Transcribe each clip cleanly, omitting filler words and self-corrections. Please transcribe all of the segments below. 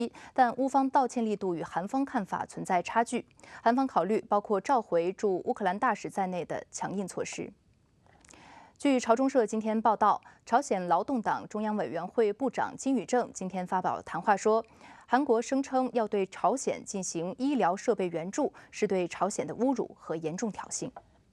但乌方道歉力度与韩方看法存在差距。韩方考虑包括召回驻乌克兰大使在内的强硬措施。据朝中社今天报道，朝鲜劳动党中央委员会部长金宇正今天发表谈话说，韩国声称要对朝鲜进行医疗设备援助，是对朝鲜的侮辱和严重挑衅。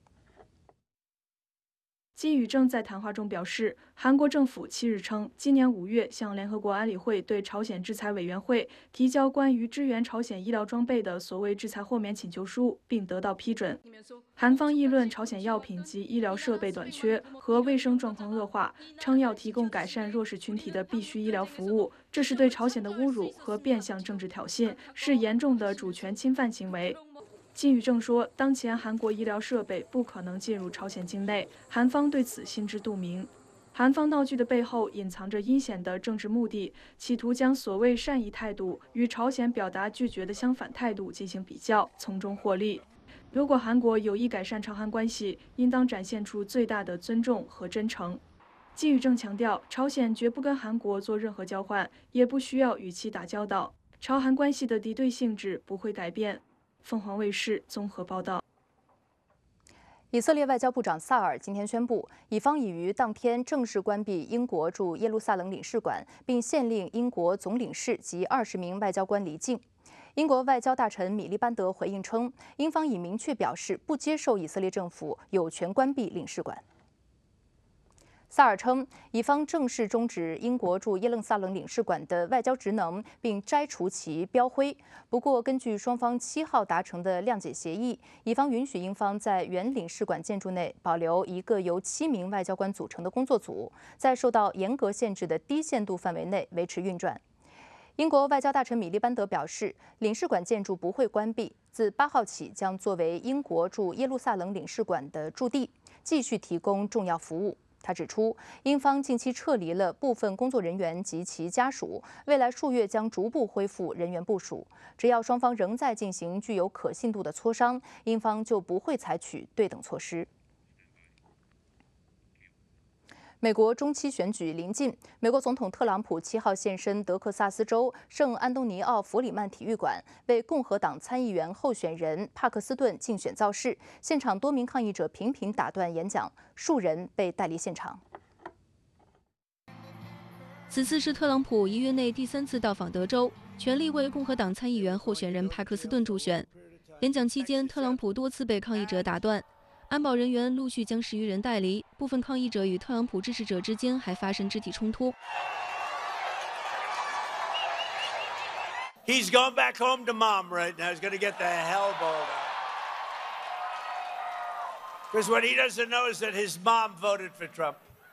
金宇正在谈话中表示，韩国政府7日称，今年5月向联合国安理会对朝鲜制裁委员会提交关于支援朝鲜医疗装备的所谓制裁豁免请求书，并得到批准。韩方议论朝鲜药品及医疗设备短缺和卫生状况恶化，称要提供改善弱势群体的必需医疗服务，这是对朝鲜的侮辱和变相政治挑衅，是严重的主权侵犯行为。 金宇正说，当前韩国医疗设备不可能进入朝鲜境内，韩方对此心知肚明。韩方闹剧的背后隐藏着阴险的政治目的，企图将所谓善意态度与朝鲜表达拒绝的相反态度进行比较，从中获利。如果韩国有意改善朝韩关系，应当展现出最大的尊重和真诚。金宇正强调，朝鲜绝不跟韩国做任何交换，也不需要与其打交道，朝韩关系的敌对性质不会改变。 凤凰卫视综合报道。 以色列外交部长萨尔今天宣布，以方已于当天正式关闭英国驻耶路撒冷领事馆，并限令英国总领事及20名外交官离境。英国外交大臣米利班德回应称，英方已明确表示不接受以色列政府有权关闭领事馆。 萨尔称，以方正式终止英国驻耶路撒冷领事馆的外交职能，并摘除其标徽。不过，根据双方7号达成的谅解协议，以方允许英方在原领事馆建筑内保留一个由7名外交官组成的工作组，在受到严格限制的低限度范围内维持运转。英国外交大臣米利班德表示，领事馆建筑不会关闭，自8号起将作为英国驻耶路撒冷领事馆的驻地，继续提供重要服务。 他指出，英方近期撤离了部分工作人员及其家属，未来数月将逐步恢复人员部署。只要双方仍在进行具有可信度的磋商，英方就不会采取对等措施。 美国中期选举临近，美国总统特朗普7号现身德克萨斯州圣安东尼奥弗里曼体育馆，为共和党参议员候选人帕克斯顿竞选造势。现场多名抗议者频频打断演讲，数人被带离现场。 此次是特朗普1月内第3次到访德州，全力为共和党参议员候选人帕克斯顿助选。演讲期间，特朗普多次被抗议者打断。 安保人员陆续将10余人带离，部分抗议者与特朗普支持者之间还发生肢体冲突。 He's going back home to mom right now. He's going to get the hell balled out. Because what he doesn't know is that his mom voted for Trump.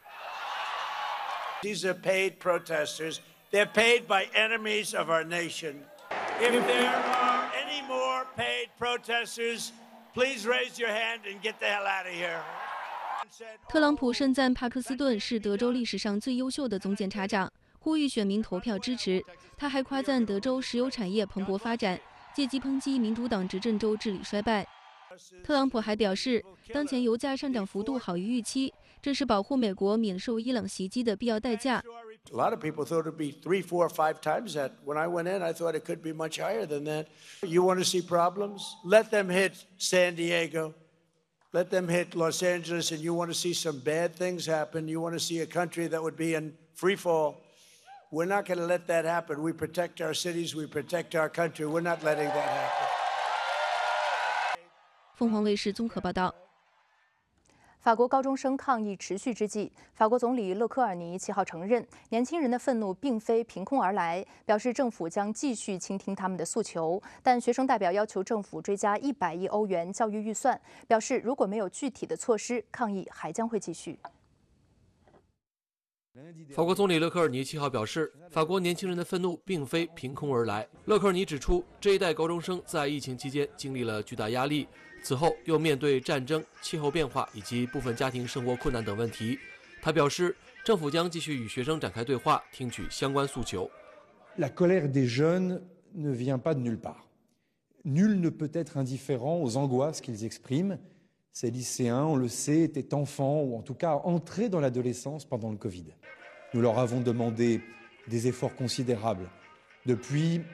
These are paid protesters. They're paid by enemies of our nation. If there are any more paid protesters, please raise your hand and get the hell out of here. 特朗普盛赞帕克斯顿是德州历史上最优秀的总检察长，呼吁选民投票支持。他还夸赞德州石油产业蓬勃发展，借机抨击民主党执政州治理衰败。特朗普还表示，当前油价上涨幅度好于预期，这是保护美国免受伊朗袭击的必要代价。 A lot of people thought it'd be 3, 4, 5 times that. When I went in, I thought it could be much higher than that. You want to see problems? Let them hit San Diego. Let them hit Los Angeles, and you want to see some bad things happen. You want to see a country that would be in free fall. We're not going to let that happen. We protect our cities. We protect our country. We're not letting that happen. 凤凰卫视综合报道。 法国高中生抗议持续之际，法国总理勒科尔尼7号承认，年轻人的愤怒并非凭空而来，表示政府将继续倾听他们的诉求。但学生代表要求政府追加100亿欧元教育预算，表示如果没有具体的措施，抗议还将会继续。 法国总理勒科尔尼7号表示，法国年轻人的愤怒并非凭空而来。勒科尔尼指出，这一代高中生在疫情期间经历了巨大压力，此后又面对战争、气候变化以及部分家庭生活困难等问题。他表示，政府将继续与学生展开对话，听取相关诉求。 La colère des jeunes ne vient pas de nulle part. Nul ne peut être indifférent aux angoisses qu'ils expriment. Ces lycéens, on le sait, étaient enfants ou en tout cas entrés dans l'adolescence pendant le Covid. Nous leur avons demandé des efforts considérables Depuis